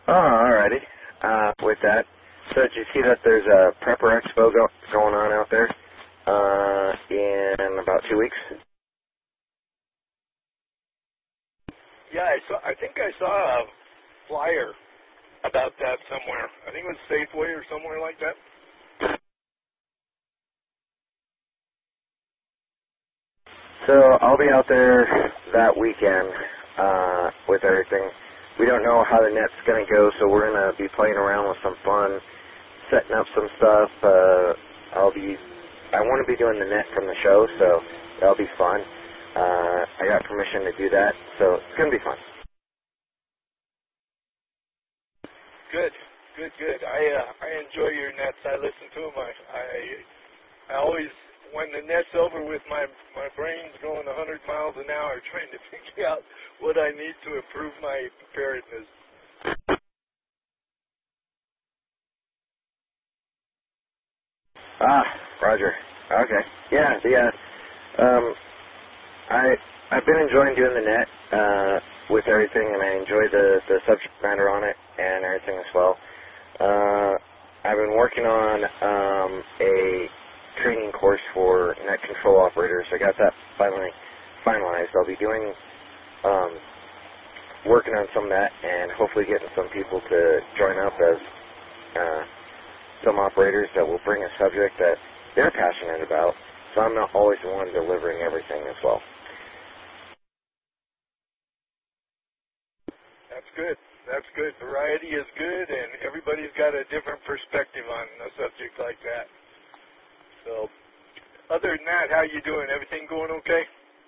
Oh, alrighty. With that, so did you see that there's a Prepper Expo going on out there in about 2 weeks? Yeah, I think I saw a flyer about that somewhere. I think it was Safeway or somewhere like that. So I'll be out there that weekend with everything. We don't know how the net's going to go, so we're going to be playing around with some fun, setting up some stuff. I want to be doing the net from the show, so that'll be fun. I got permission to do that, so it's going to be fun. Good. I enjoy your nets. I listen to them. I always, when the net's over with, my brain's going 100 miles an hour trying to figure out what I need to improve my preparedness. Roger. Okay. Yeah. I've been enjoying doing the net with everything, and I enjoy the subject matter on it and everything as well. I've been working on a training course for net control operators. I got that finally finalized. I'll be doing working on some of that and hopefully getting some people to join up as some operators that will bring a subject that they're passionate about. So I'm not always the one delivering everything as well. That's good. Variety is good, and everybody's got a different perspective on a subject like that. So, other than that, how you doing? Everything going okay?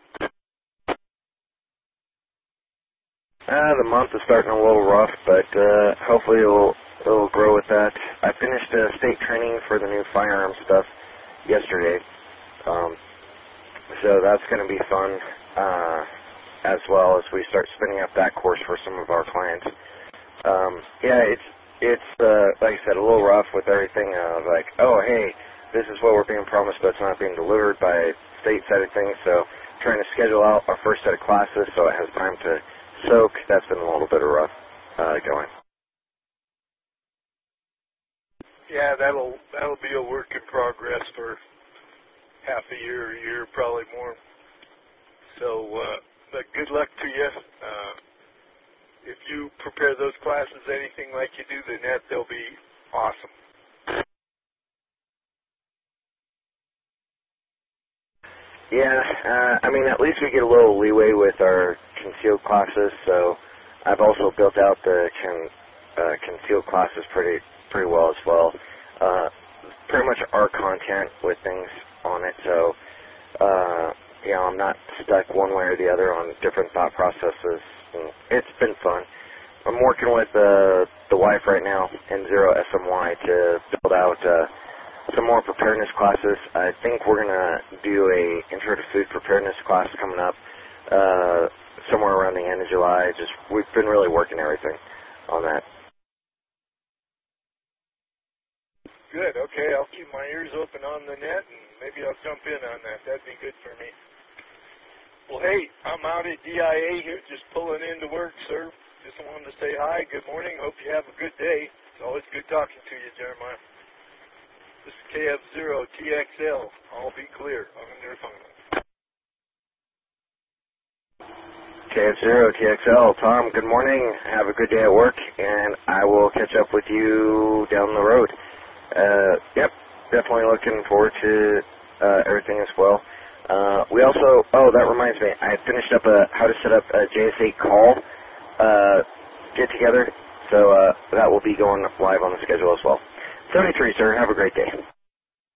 The month is starting a little rough, but hopefully it'll grow with that. I finished state training for the new firearm stuff yesterday, so that's going to be fun, as well as we start spinning up that course for some of our clients. It's like I said, a little rough with everything. Like, oh, hey, this is what we're being promised, but it's not being delivered by state side of things. So trying to schedule out our first set of classes so it has time to soak. That's been a little bit of rough going. Yeah, that'll be a work in progress for half a year, probably more. So, but good luck to you. If you prepare those classes anything like you do the net, they'll be awesome. Yeah, I mean, at least we get a little leeway with our concealed classes. So I've also built out the concealed classes pretty well as well. Pretty much our content with things on it. So I'm not stuck one way or the other on different thought processes. And it's been fun. I'm working with the wife right now, N0 SMY, to build out some more preparedness classes. I think we're going to do a Intro to Food Preparedness class coming up somewhere around the end of July. We've been really working everything on that. Good. Okay, I'll keep my ears open on the net, and maybe I'll jump in on that. That'd be good for me. Well, hey, I'm out at DIA here, just pulling into work, sir. Just wanted to say hi. Good morning. Hope you have a good day. It's always good talking to you, Jeremiah. This is KF0TXL. I'll be clear. I'm in your phone. KF0TXL. Tom, good morning. Have a good day at work, and I will catch up with you down the road. Yep, definitely looking forward to everything as well. We also, that reminds me, I finished up how to set up a JS8 call get together, so that will be going live on the schedule as well. 73, sir. Have a great day.